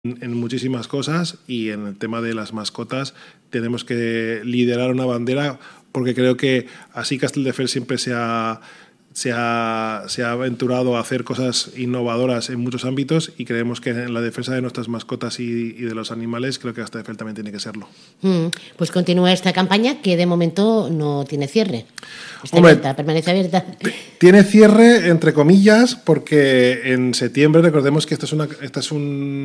en muchísimas cosas, y en el tema de las mascotas tenemos que liderar una bandera, porque creo que así Castelldefels siempre se ha aventurado a hacer cosas innovadoras en muchos ámbitos, y creemos que en la defensa de nuestras mascotas y de los animales, creo que Castelldefels también tiene que serlo. Pues continúa esta campaña, que de momento no tiene cierre. Está abierta, permanece abierta. Tiene cierre, entre comillas, porque en septiembre, recordemos que esta es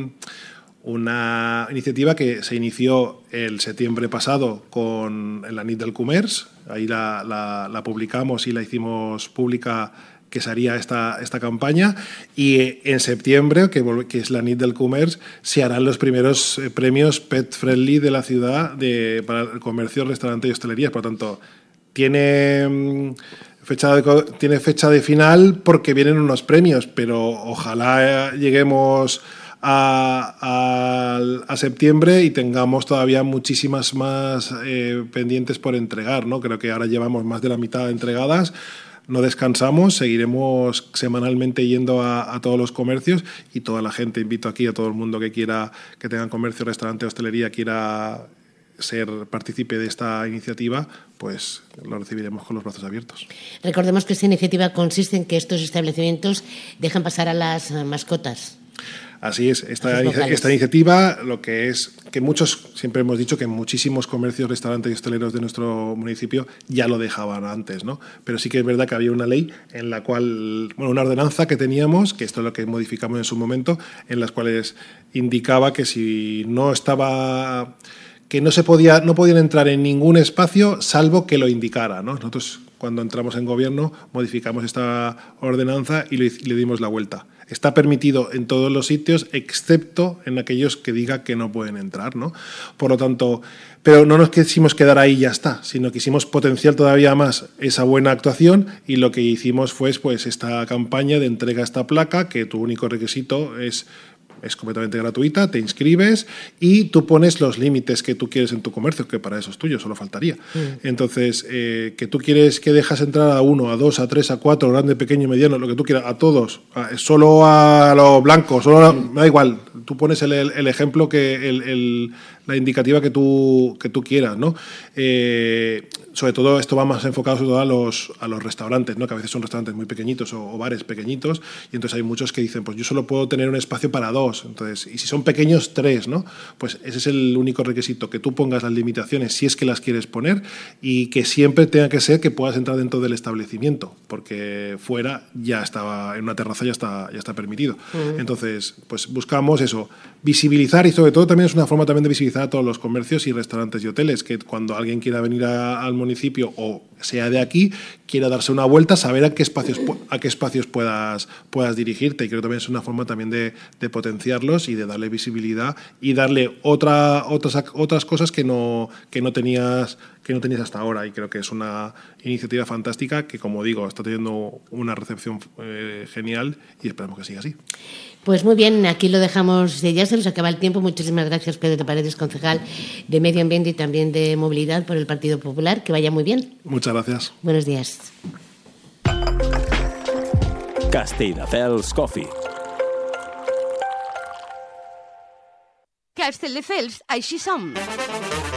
una iniciativa que se inició el septiembre pasado con la nit del comerç. Ahí la publicamos y la hicimos pública, que se haría esta campaña, y en septiembre, que es la nit del comerç, se harán los primeros premios Pet Friendly de la ciudad para el comercio, restaurante y hostelería. Por lo tanto, tiene fecha de final porque vienen unos premios, pero ojalá lleguemos a septiembre y tengamos todavía muchísimas más pendientes por entregar, ¿no? Creo que ahora llevamos más de la mitad entregadas. No descansamos, seguiremos semanalmente yendo a todos los comercios, y toda la gente, invito aquí a todo el mundo que quiera, que tenga comercio, restaurante, hostelería, quiera ser partícipe de esta iniciativa, pues lo recibiremos con los brazos abiertos. Recordemos que esta iniciativa consiste en que estos establecimientos dejan pasar a las mascotas. Así es, esta iniciativa, lo que es que siempre hemos dicho que muchísimos comercios, restaurantes y hosteleros de nuestro municipio ya lo dejaban antes, ¿no? Pero sí que es verdad que había una ley en la cual, una ordenanza que teníamos, que esto es lo que modificamos en su momento, en las cuales indicaba que si no estaba, que no podían entrar en ningún espacio salvo que lo indicara, ¿no? Nosotros, cuando entramos en gobierno, modificamos esta ordenanza y le dimos la vuelta. Está permitido en todos los sitios, excepto en aquellos que diga que no pueden entrar, ¿no? Por lo tanto, pero no nos quisimos quedar ahí y ya está, sino quisimos potenciar todavía más esa buena actuación, y lo que hicimos fue pues esta campaña de entrega a esta placa, que tu único requisito es completamente gratuita, te inscribes y tú pones los límites que tú quieres en tu comercio, que para eso es tuyo, solo faltaría. Entonces, que tú quieres que dejas entrar a 1, a 2, a 3, a 4, grande, pequeño, mediano, lo que tú quieras, a todos, solo a los blancos, me da igual, tú pones el ejemplo, la indicativa que tú quieras, ¿no? Sobre todo esto va más enfocado sobre todo a los restaurantes, ¿no? Que a veces son restaurantes muy pequeñitos o bares pequeñitos, y entonces hay muchos que dicen, pues yo solo puedo tener un espacio para 2, entonces, y si son pequeños, 3, ¿no? Pues ese es el único requisito, que tú pongas las limitaciones si es que las quieres poner, y que siempre tenga que ser que puedas entrar dentro del establecimiento, porque fuera ya estaba, en una terraza ya está permitido. Entonces, pues buscamos eso, visibilizar, y sobre todo también es una forma también de visibilizar a todos los comercios y restaurantes y hoteles, que cuando alguien quiera venir al municipio, o sea de aquí, quiera darse una vuelta, saber a qué espacios puedas dirigirte, y creo que también es una forma también de potenciarlos y de darle visibilidad y darle otras cosas que no tenías hasta ahora, y creo que es una iniciativa fantástica que, como digo, está teniendo una recepción genial, y esperamos que siga así. Pues muy bien, aquí lo dejamos, ya se nos acaba el tiempo. Muchísimas gracias, Pedro Paredes, concejal de Medio Ambiente y también de Movilidad por el Partido Popular. Que vaya muy bien. Muchas gracias. Buenos días. Castelldefels Coffee. Castelldefels, així som.